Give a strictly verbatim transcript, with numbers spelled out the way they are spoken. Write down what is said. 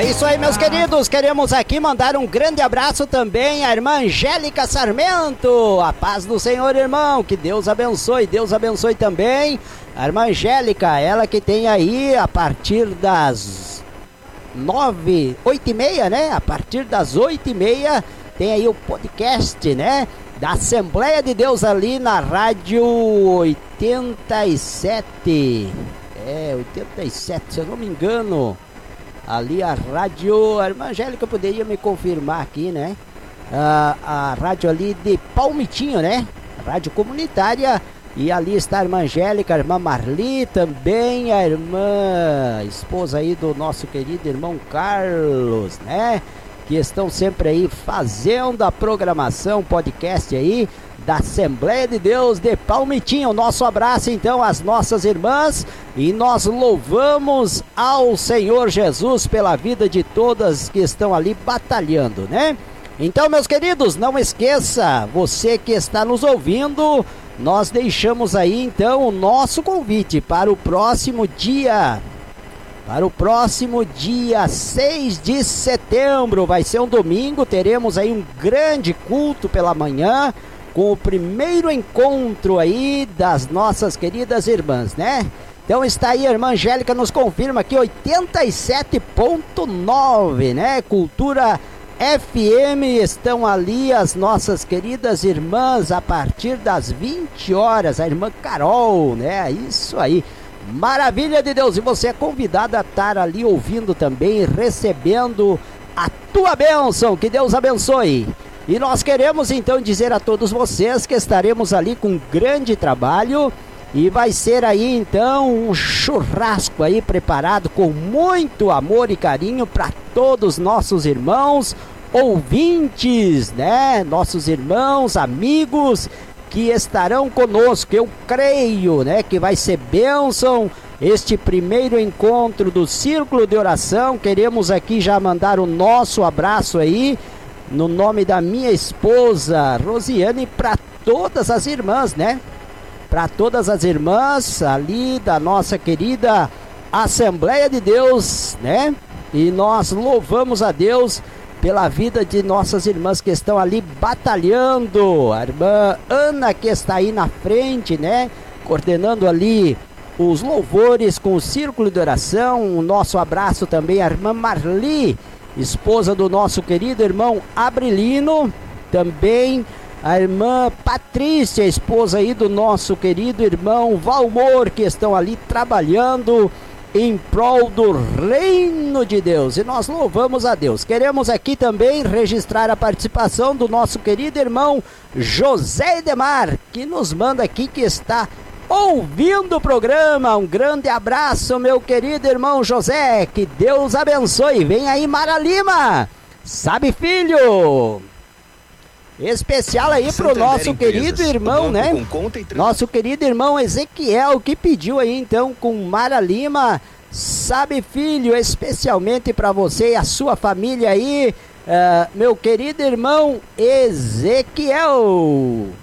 É isso aí, meus queridos, queremos aqui mandar um grande abraço também à irmã Angélica Sarmento. A paz do Senhor, irmão, que Deus abençoe, Deus abençoe também a irmã Angélica, ela que tem aí a partir das nove, oito e meia, né? A partir das oito e meia tem aí o podcast, né? Da Assembleia de Deus ali na rádio oitenta e sete, é, oitenta e sete, se eu não me engano. Ali a rádio, a irmã Angélica poderia me confirmar aqui, né? A, a rádio ali de Palmitinho, né? Rádio comunitária. E ali está a irmã Angélica, a irmã Marli, também a irmã, esposa aí do nosso querido irmão Carlos, né? Que estão sempre aí fazendo a programação, podcast aí da Assembleia de Deus de Palmitinho. Nosso abraço então às nossas irmãs e nós louvamos ao Senhor Jesus pela vida de todas que estão ali batalhando, né? Então, meus queridos, não esqueça, você que está nos ouvindo, nós deixamos aí então o nosso convite para o próximo dia, para o próximo dia seis de setembro, vai ser um domingo, teremos aí um grande culto pela manhã, com o primeiro encontro aí das nossas queridas irmãs, né? Então está aí, a irmã Angélica nos confirma aqui, oitenta e sete ponto nove, né? Cultura F M, estão ali as nossas queridas irmãs a partir das vinte horas, a irmã Carol, né? Isso aí, maravilha de Deus, e você é convidado a estar ali ouvindo também, recebendo a tua bênção, que Deus abençoe. E nós queremos então dizer a todos vocês que estaremos ali com um grande trabalho e vai ser aí então um churrasco aí preparado com muito amor e carinho para todos nossos irmãos ouvintes, né? Nossos irmãos, amigos que estarão conosco. Eu creio, né, que vai ser bênção este primeiro encontro do Círculo de Oração. Queremos aqui já mandar o nosso abraço aí no nome da minha esposa Rosiane, para todas as irmãs, né? Para todas as irmãs ali da nossa querida Assembleia de Deus, né? E nós louvamos a Deus pela vida de nossas irmãs que estão ali batalhando. A irmã Ana, que está aí na frente, né? Coordenando ali os louvores com o Círculo de Oração. O nosso abraço também à irmã Marli, esposa do nosso querido irmão Abrilino, também a irmã Patrícia, esposa aí do nosso querido irmão Valmor, que estão ali trabalhando em prol do reino de Deus, e nós louvamos a Deus. Queremos aqui também registrar a participação do nosso querido irmão José Edemar, que nos manda aqui que está ouvindo o programa. Um grande abraço, meu querido irmão José, que Deus abençoe. Vem aí, Mara Lima, sabe, filho? Especial aí pro nosso querido irmão, né? Nosso querido irmão Ezequiel, que pediu aí então com Mara Lima, sabe, filho, especialmente para você e a sua família aí, uh, meu querido irmão Ezequiel.